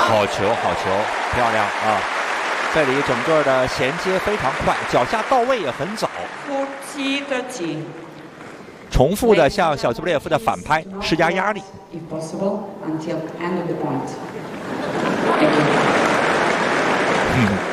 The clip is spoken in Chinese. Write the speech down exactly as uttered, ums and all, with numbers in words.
好球，好球，漂亮啊！这里整个的衔接非常快，脚下到位也很早。重复的向小兹布列夫的反拍施加压力。嗯。